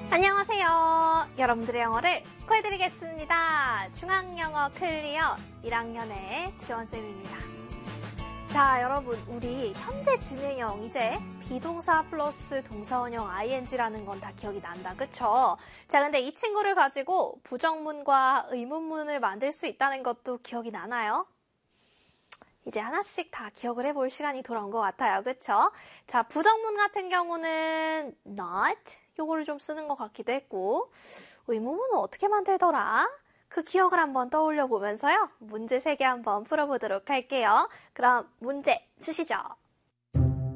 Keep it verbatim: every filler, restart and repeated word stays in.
안녕하세요. 여러분들의 영어를 구해드리겠습니다. 중앙영어 클리어 일 학년의 지원쌤입니다. 자, 여러분, 우리 현재 진행형 이제 비동사 플러스 동사원형 아이엔지라는 건 다 기억이 난다, 그쵸? 자, 근데 이 친구를 가지고 부정문과 의문문을 만들 수 있다는 것도 기억이 나나요? 이제 하나씩 다 기억을 해볼 시간이 돌아온 것 같아요, 그쵸? 자, 부정문 같은 경우는 not 요거를 좀 쓰는 것 같기도 했고, 의문문은 어떻게 만들더라? 그 기억을 한번 떠올려 보면서요. 문제 세 개 한번 풀어보도록 할게요. 그럼 문제 주시죠.